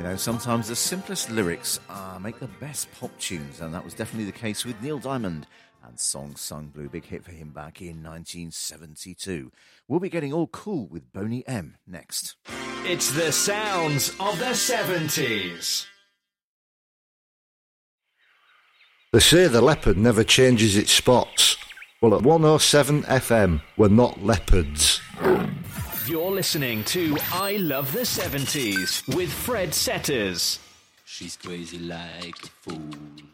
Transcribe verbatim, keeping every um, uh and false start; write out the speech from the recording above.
You know, sometimes the simplest lyrics uh, make the best pop tunes, and that was definitely the case with Neil Diamond and Song Sung Blue, big hit for him back in nineteen seventy-two. We'll be getting all cool with Boney M next. It's the sounds of the seventies. They say the leopard never changes its spots. Well, at one oh seven F M, we're not leopards. You're listening to I Love the seventies with Fred Setters. She's crazy like a fool.